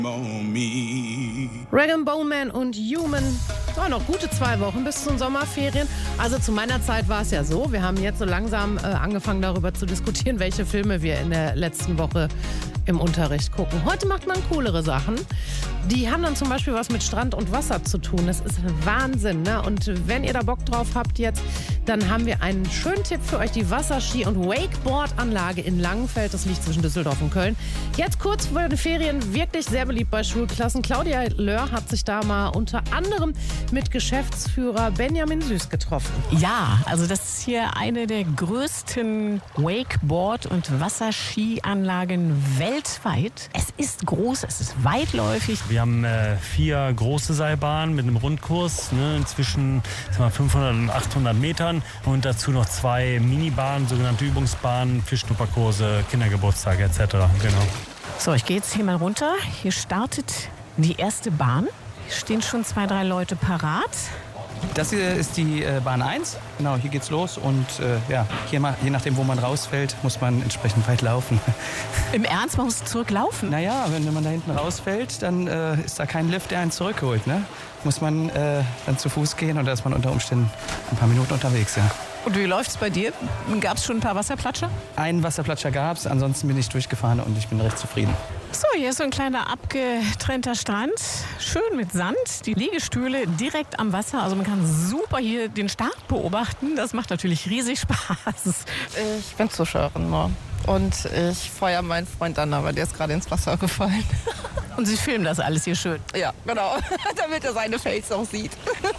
Rag & Bone und Human. So, noch gute 2 Wochen bis zu den Sommerferien. Also zu meiner Zeit war es ja so, wir haben jetzt so langsam angefangen darüber zu diskutieren, welche Filme wir in der letzten Woche im Unterricht gucken. Heute macht man coolere Sachen. Die haben dann zum Beispiel was mit Strand und Wasser zu tun. Das ist Wahnsinn, ne? Und wenn ihr da Bock drauf habt jetzt, dann haben wir einen schönen Tipp für euch. Die Wasserski- und Wakeboard-Anlage in Langenfeld. Das liegt zwischen Düsseldorf und Köln. Jetzt kurz vor den Ferien wirklich sehr beliebt bei Schulklassen. Claudia Löhr hat sich da mal unter anderem mit Geschäftsführer Benjamin Süß getroffen. Ja, also das ist hier eine der größten Wakeboard- und Wasserskianlagen weltweit. Es ist groß, es ist weitläufig. Wir haben 4 große Seilbahnen mit einem Rundkurs, ne, inzwischen 500 und 800 Metern und dazu noch 2 Minibahnen, sogenannte Übungsbahnen für Schnupperkurse, Kindergeburtstage etc. Genau. So, ich gehe jetzt hier mal runter. Hier startet die erste Bahn. Hier stehen schon 2, 3 Leute parat. Das hier ist die Bahn 1. Genau, hier geht's los. Und hier mal, je nachdem, wo man rausfällt, muss man entsprechend weit laufen. Im Ernst, man muss zurücklaufen? Naja, wenn man da hinten rausfällt, dann ist da kein Lift, der einen zurückholt. Ne? Muss man dann zu Fuß gehen und da ist man unter Umständen ein paar Minuten unterwegs. Ja. Und wie läuft's bei dir? Gab es schon ein paar Wasserplatscher? Einen Wasserplatscher gab's, ansonsten bin ich durchgefahren und ich bin recht zufrieden. So, hier ist so ein kleiner abgetrennter Strand. Schön mit Sand. Die Liegestühle direkt am Wasser. Also man kann super hier den Start beobachten. Das macht natürlich riesig Spaß. Ich bin Zuschauerin nur. Und ich feuer meinen Freund an, aber der ist gerade ins Wasser gefallen. Und Sie filmen das alles hier schön? Ja, genau. Damit er seine Face auch sieht.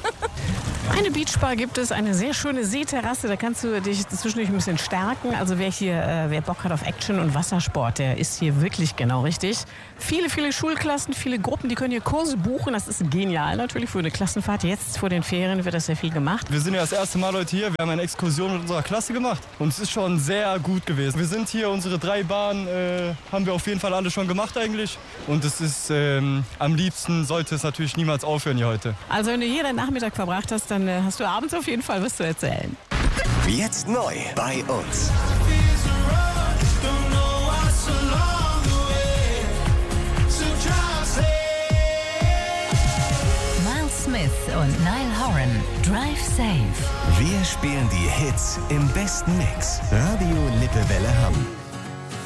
Eine Beachbar gibt es, eine sehr schöne Seeterrasse, da kannst du dich zwischendurch ein bisschen stärken. Also wer Bock hat auf Action und Wassersport, der ist hier wirklich genau richtig. Viele Schulklassen, viele Gruppen, die können hier Kurse buchen. Das ist genial natürlich für eine Klassenfahrt. Jetzt vor den Ferien wird das sehr viel gemacht. Wir sind ja das erste Mal heute hier. Wir haben eine Exkursion mit unserer Klasse gemacht und es ist schon sehr gut gewesen. Wir sind hier, unsere 3 Bahnen haben wir auf jeden Fall alle schon gemacht eigentlich. Und es ist, am liebsten sollte es natürlich niemals aufhören hier heute. Also wenn du hier deinen Nachmittag verbracht hast, dann hast du abends auf jeden Fall was zu erzählen. Jetzt neu bei uns. Miles Smith und Niall Horan, Drive Safe. Wir spielen die Hits im besten Mix. Radio Lippewelle Hamm.